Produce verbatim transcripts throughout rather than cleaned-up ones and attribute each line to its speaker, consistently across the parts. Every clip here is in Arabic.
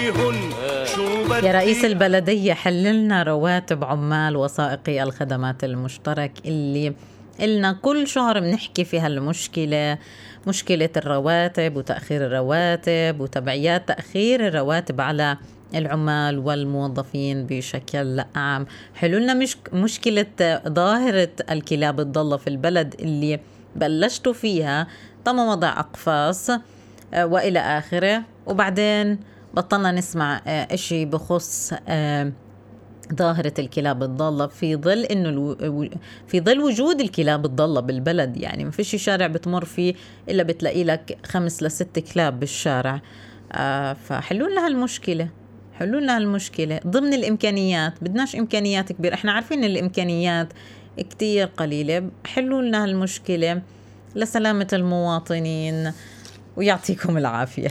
Speaker 1: يا رئيس البلدية، حللنا رواتب عمال وسائقي الخدمات المشترك اللي إلنا كل شهر بنحكي في هالمشكلة، مشكلة الرواتب وتأخير الرواتب وتبعيات تأخير الرواتب على العمال والموظفين بشكل عام. حلولنا مش مشكلة ظاهرة الكلاب الضالة في البلد اللي بلشتوا فيها، تم وضع أقفاص وإلى آخره، وبعدين بطلنا نسمع إشي بخص ظاهرة الكلاب الضالة في ظل إنه الو... في ظل وجود الكلاب الضالة بالبلد. يعني ما فيش شارع بتمر فيه إلا بتلاقي لك خمس لست كلاب بالشارع. آه فحلوا لنا هالمشكلة، حلوا لنا هالمشكلة ضمن الإمكانيات. بدناش إمكانيات كبيرة، إحنا عارفين إن الإمكانيات كتير قليلة. حلوا لنا هالمشكلة لسلامة المواطنين ويعطيكم العافية.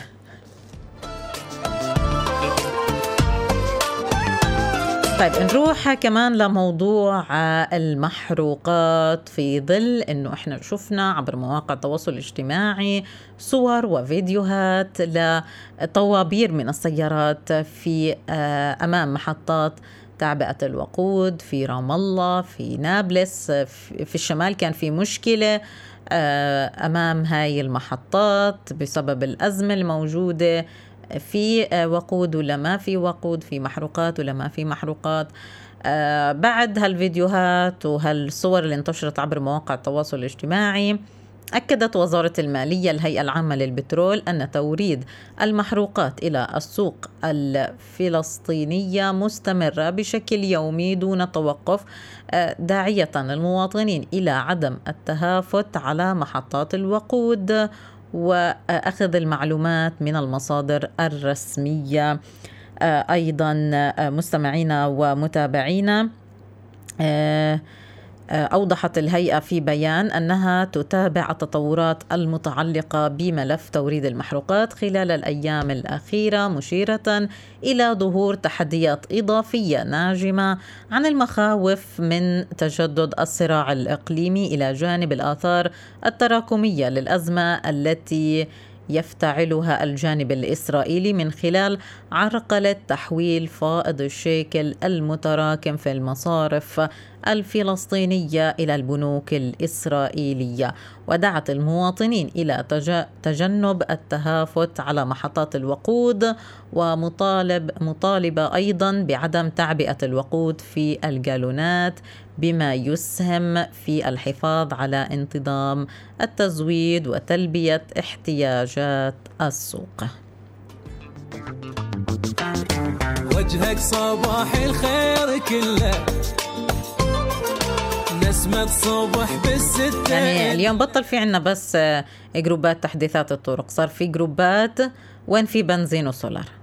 Speaker 1: طيب نروح كمان لموضوع المحروقات، في ظل انه احنا شفنا عبر مواقع التواصل الاجتماعي صور وفيديوهات لطوابير من السيارات في امام محطات تعبئة الوقود في رام الله، في نابلس، في الشمال كان في مشكلة امام هاي المحطات بسبب الأزمة الموجودة، في وقود ولا ما في وقود، في محروقات ولا ما في محروقات. آه بعد هالفيديوهات وهالصور اللي انتشرت عبر مواقع التواصل الاجتماعي، أكدت وزارة المالية الهيئة العامة للبترول أن توريد المحروقات إلى السوق الفلسطينية مستمرة بشكل يومي دون توقف، آه داعية المواطنين إلى عدم التهافت على محطات الوقود وأخذ المعلومات من المصادر الرسمية. أيضا مستمعينا ومتابعينا، أوضحت الهيئة في بيان أنها تتابع التطورات المتعلقة بملف توريد المحروقات خلال الأيام الأخيرة، مشيرة إلى ظهور تحديات إضافية ناجمة عن المخاوف من تجدد الصراع الإقليمي إلى جانب الآثار التراكمية للأزمة التي يفتعلها الجانب الإسرائيلي من خلال عرقلة تحويل فائض الشيكل المتراكم في المصارف الفلسطينية إلى البنوك الإسرائيلية. ودعت المواطنين إلى تجنب التهافت على محطات الوقود، ومطالب مطالبة أيضا بعدم تعبئة الوقود في الجالونات بما يسهم في الحفاظ على انتظام التزويد وتلبية احتياجات السوق.
Speaker 2: وجهك صباح الخير كله، نسمة صبح بالستة.
Speaker 1: يعني اليوم بطل في عنا بس جروبات تحديثات الطرق، صار في جروبات وين في بنزين وسولار.